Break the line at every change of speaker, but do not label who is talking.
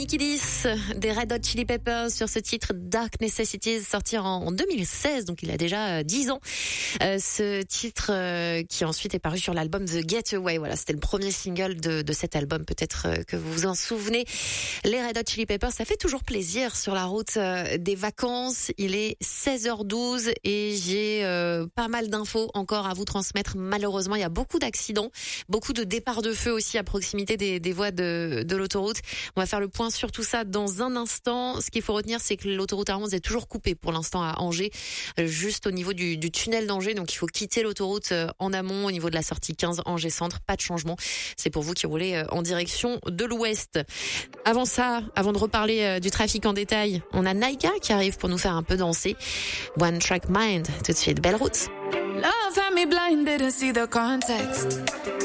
Nikidis des Red Hot Chili Peppers sur ce titre Dark Necessities, sorti en 2016, donc il a déjà 10 ans. Ce titre qui ensuite est paru sur l'album The Getaway. Voilà, c'était le premier single de cet album, peut-être que vous vous en souvenez. Les Red Hot Chili Peppers, ça fait toujours plaisir sur la route des vacances. Il est 16h12 et j'ai pas mal d'infos encore à vous transmettre. Malheureusement, il y a beaucoup d'accidents, beaucoup de départs de feu aussi à proximité des voies de l'autoroute. On va faire le point sur tout ça dans un instant. Ce qu'il faut retenir, c'est que l'autoroute A11 est toujours coupée pour l'instant à Angers, juste au niveau du tunnel d'Angers. Donc il faut quitter l'autoroute en amont au niveau de la sortie 15 Angers Centre. Pas de changement. C'est pour vous qui roulez en direction de l'ouest. Avant ça, avant de reparler du trafic en détail, on a Naika qui arrive pour nous faire un peu danser. One Track Mind, tout de suite, belle route.
Love had me blind, didn't see the context.